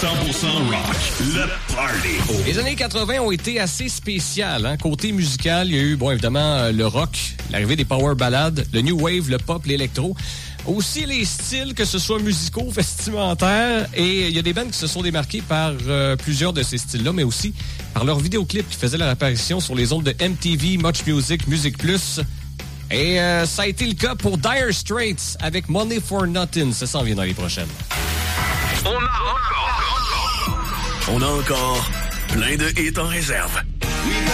rock, le party. Les années 80 ont été assez spéciales. Hein? Côté musical, il y a eu, évidemment, le rock, l'arrivée des power ballades, le new wave, le pop, l'électro. Aussi les styles, que ce soit musicaux, vestimentaires. Et il y a des bands qui se sont démarqués par plusieurs de ces styles-là, mais aussi par leurs vidéoclips qui faisaient leur apparition sur les ondes de MTV, Much Music, Music Plus. Et ça a été le cas pour Dire Straits avec Money for Nothing. Ça s'en vient dans les prochaines. On a encore plein de hits en réserve.